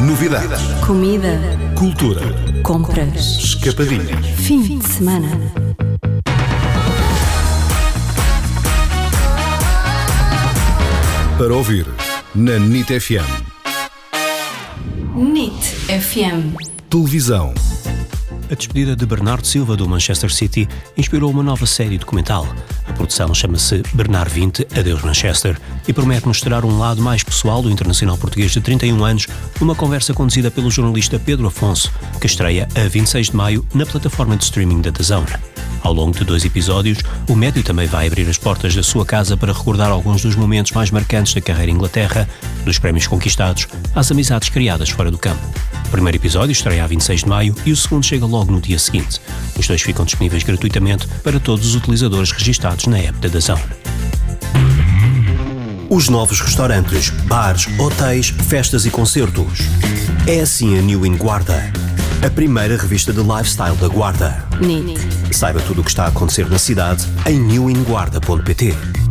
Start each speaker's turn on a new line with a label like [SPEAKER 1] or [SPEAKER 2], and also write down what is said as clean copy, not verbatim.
[SPEAKER 1] Novidades.
[SPEAKER 2] Comida.
[SPEAKER 1] Cultura.
[SPEAKER 2] Compras.
[SPEAKER 1] Escapadinhas.
[SPEAKER 2] Fim de semana.
[SPEAKER 1] Para ouvir na NIT FM.
[SPEAKER 2] NIT FM.
[SPEAKER 1] Televisão.
[SPEAKER 3] A despedida de Bernardo Silva do Manchester City inspirou uma nova série documental. A produção chama-se Bernard 20, Adeus Manchester, e promete mostrar um lado mais pessoal do internacional português de 31 anos numa conversa conduzida pelo jornalista Pedro Afonso, que estreia a 26 de maio na plataforma de streaming da DAZN. Ao longo de 2 episódios, o médio também vai abrir as portas da sua casa para recordar alguns dos momentos mais marcantes da carreira em Inglaterra, dos prémios conquistados às amizades criadas fora do campo. O primeiro episódio estreia a 26 de maio e o segundo chega logo no dia seguinte. Os dois ficam disponíveis gratuitamente para todos os utilizadores registados na app da DAZN. Os novos restaurantes, bares, hotéis, festas e concertos. É assim a New In Guarda, a primeira revista de lifestyle da Guarda.
[SPEAKER 2] NIT.
[SPEAKER 3] Saiba tudo o que está a acontecer na cidade em newinguarda.pt.